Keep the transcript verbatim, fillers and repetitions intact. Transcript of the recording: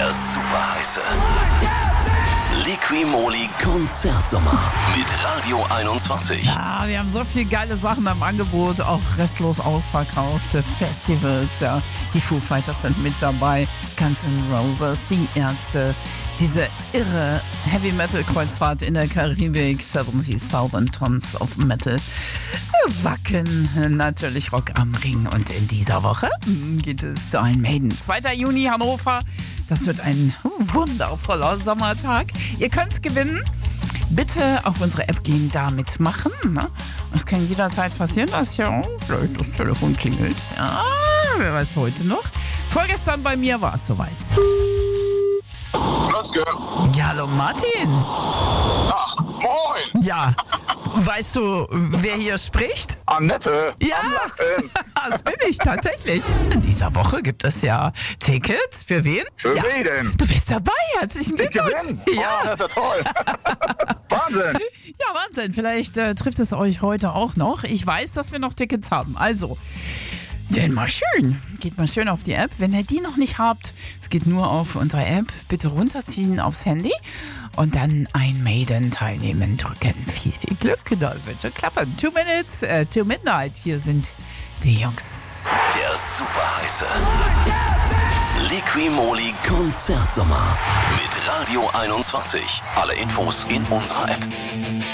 Der superheiße Liqui-Moly Konzertsommer mit Radio einundzwanzig. Ja, wir haben so viele geile Sachen im Angebot, auch restlos ausverkaufte Festivals. Ja. Die Foo Fighters sind mit dabei, Guns N' Roses, die Ärzte, diese irre Heavy-Metal-Kreuzfahrt in der Karibik, siebzigtausend Tons of Metal, Wacken, natürlich Rock am Ring. Und in dieser Woche geht es zu Iron Maiden. zweiter Juni Hannover. Das wird ein wundervoller Sommertag. Ihr könnt gewinnen. Bitte auf unsere App gehen, da mitmachen. Ne? Es kann jederzeit passieren, dass ja vielleicht das Telefon klingelt. Ja, wer weiß heute noch. Vorgestern bei mir war es soweit. Flotzke. Ja, hallo Martin. Ach, moin. Ja, weißt du, wer hier spricht? Annette. Ja, das bin ich tatsächlich. In dieser Woche gibt es ja Tickets. Für wen? Für ja. wen denn? Du bist dabei. Herzlichen Ich Glückwunsch. gewinne. Ja. Oh, das ist ja toll. Wahnsinn. Ja, Wahnsinn. Vielleicht äh, trifft es euch heute auch noch. Ich weiß, dass wir noch Tickets haben. Also, denn mal schön. Geht mal schön auf die App. Wenn ihr die noch nicht habt, es geht nur auf unsere App. Bitte runterziehen aufs Handy und dann ein Maiden teilnehmen drücken. Viel, viel Glück. Das wird schon klappen. Two minutes, äh, to midnight. Hier sind die Jungs. Der superheiße Liqui-Moly Konzertsommer mit Radio einundzwanzig. Alle Infos in unserer App.